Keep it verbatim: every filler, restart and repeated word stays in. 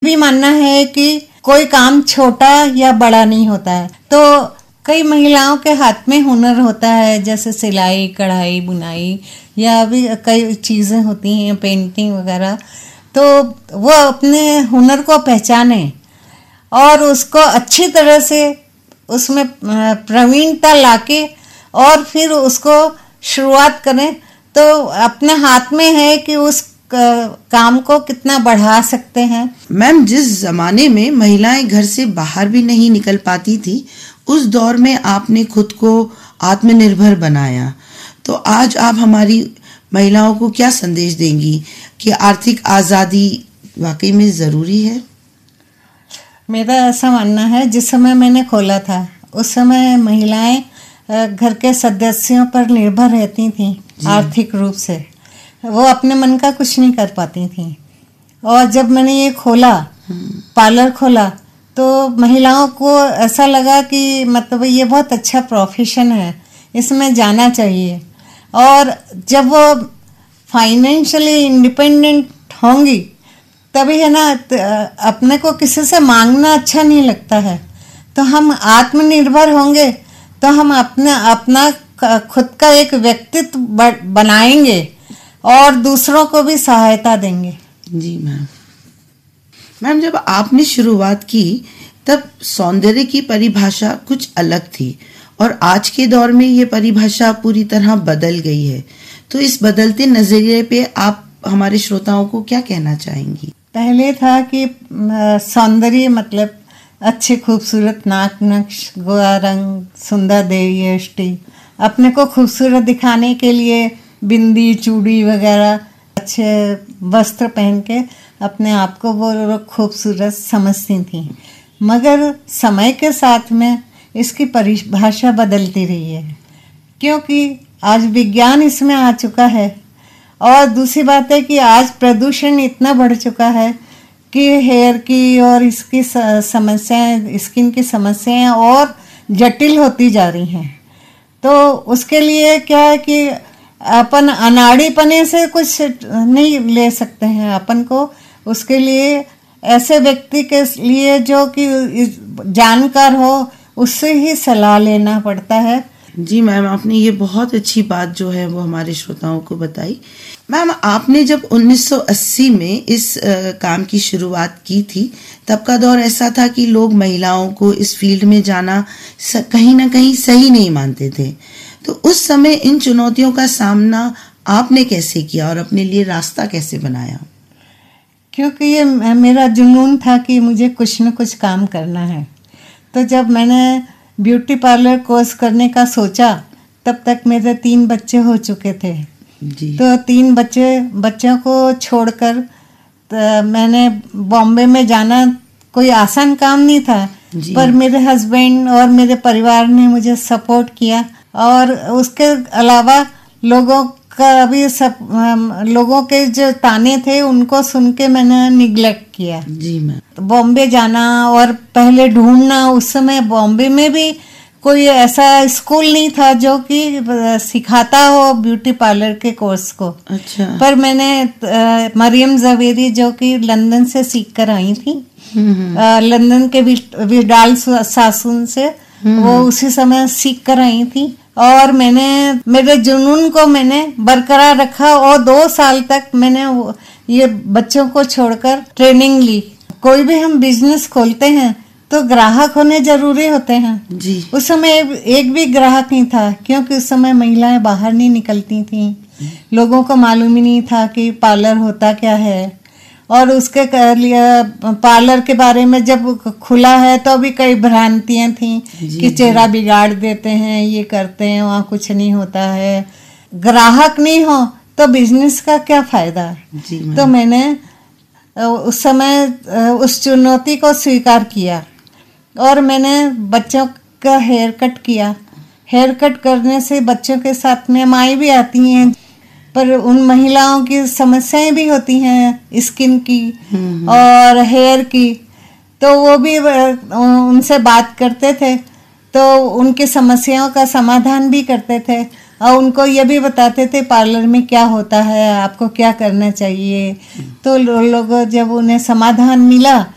भी मानना है कि कोई काम छोटा या बड़ा नहीं होता है। तो कई महिलाओं के हाथ में हुनर होता है, जैसे सिलाई, कढ़ाई, बुनाई या भी कई चीज़ें होती हैं, पेंटिंग वगैरह। तो वो अपने हुनर को पहचाने और उसको अच्छी तरह से उसमें प्रवीणता लाके और फिर उसको शुरुआत करें, तो अपने हाथ में है कि उस काम को कितना बढ़ा सकते हैं। मैम, जिस जमाने में महिलाएं घर से बाहर भी नहीं निकल पाती थी, उस दौर में आपने खुद को आत्मनिर्भर बनाया। तो आज आप हमारी महिलाओं को क्या संदेश देंगी कि आर्थिक आज़ादी वाकई में ज़रूरी है? मेरा ऐसा मानना है, जिस समय मैंने खोला था उस समय महिलाएं घर के सदस्यों पर निर्भर रहती थीं आर्थिक रूप से। वो अपने मन का कुछ नहीं कर पाती थीं। और जब मैंने ये खोला, पार्लर खोला, तो महिलाओं को ऐसा लगा कि मतलब ये बहुत अच्छा प्रोफेशन है, इसमें जाना चाहिए। और जब वो फाइनेंशियली इंडिपेंडेंट होंगी तभी है ना, अपने को किसी से मांगना अच्छा नहीं लगता है। तो हम आत्मनिर्भर होंगे तो हम अपने अपना खुद का एक व्यक्तित्व बनाएंगे और दूसरों को भी सहायता देंगे। जी मैम। मैम, जब आपने शुरुआत की तब सौंदर्य की परिभाषा कुछ अलग थी और आज के दौर में ये परिभाषा पूरी तरह बदल गई है। तो इस बदलते नजरिए पे आप हमारे श्रोताओं को क्या कहना चाहेंगी? पहले था कि सौंदर्य मतलब अच्छे खूबसूरत नाक नक्श, गोरा रंग, सुंदर देह यष्टि, अपने को खूबसूरत दिखाने के लिए बिंदी, चूड़ी वगैरह, अच्छे वस्त्र पहन के अपने आप को वो खूबसूरत समझती थी। मगर समय के साथ में इसकी परिभाषा बदलती रही है, क्योंकि आज विज्ञान इसमें आ चुका है। और दूसरी बात है कि आज प्रदूषण इतना बढ़ चुका है कि हेयर की और इसकी समस्याएं, स्किन की समस्याएं और जटिल होती जा रही हैं। तो उसके लिए क्या है कि अपन अनाड़ीपने से कुछ नहीं ले सकते हैं। अपन को उसके लिए ऐसे व्यक्ति के लिए जो कि जानकार हो, उससे ही सलाह लेना पड़ता है। जी मैम, आपने ये बहुत अच्छी बात जो है वो हमारे श्रोताओं को बताई। मैम, आपने जब उन्नीस सौ अस्सी में इस आ, काम की शुरुआत की थी, तब का दौर ऐसा था कि लोग महिलाओं को इस फील्ड में जाना कहीं ना कहीं सही नहीं मानते थे। तो उस समय इन चुनौतियों का सामना आपने कैसे किया और अपने लिए रास्ता कैसे बनाया? क्योंकि ये मेरा जुनून था कि मुझे कुछ न कुछ काम करना है। तो जब मैंने ब्यूटी पार्लर कोर्स करने का सोचा, तब तक मेरे तीन बच्चे हो चुके थे। जी। तो तीन बच्चे बच्चों को छोड़कर मैंने बॉम्बे में जाना कोई आसान काम नहीं था। पर मेरे हस्बैंड और मेरे परिवार ने मुझे सपोर्ट किया। और उसके अलावा लोगों का भी सब लोगों के जो ताने थे उनको सुन के मैंने निग्लेक्ट किया। जी मैम। तो बॉम्बे जाना और पहले ढूंढना, उस समय बॉम्बे में भी कोई ऐसा स्कूल नहीं था जो कि सिखाता हो ब्यूटी पार्लर के कोर्स को। अच्छा। पर मैंने मरियम जवेरी जो कि लंदन से सीख कर आई थी, लंदन के विडाल सासुन से, वो उसी समय सीख कर आई थी। और मैंने मेरे जुनून को मैंने बरकरार रखा और दो साल तक मैंने ये बच्चों को छोड़कर ट्रेनिंग ली। कोई भी हम बिजनेस खोलते हैं तो ग्राहक होने जरूरी होते हैं। जी। उस समय एक भी ग्राहक नहीं था, क्योंकि उस समय महिलाएं बाहर नहीं निकलती थीं। लोगों को मालूम ही नहीं था कि पार्लर होता क्या है। और उसके लिए पार्लर के बारे में जब खुला है तो भी कई भ्रांतियां थीं कि चेहरा बिगाड़ देते हैं, ये करते हैं, वहाँ कुछ नहीं होता है। ग्राहक नहीं हो तो बिजनेस का क्या फायदा। तो मैंने उस समय उस चुनौती को स्वीकार किया और मैंने बच्चों का हेयर कट किया। हेयर कट करने से बच्चों के साथ में माएँ भी आती हैं, पर उन महिलाओं की समस्याएं भी होती हैं स्किन की और हेयर की। तो वो भी उनसे बात करते थे, तो उनकी समस्याओं का समाधान भी करते थे और उनको ये भी बताते थे पार्लर में क्या होता है, आपको क्या करना चाहिए। तो लोग जब उन्हें समाधान मिला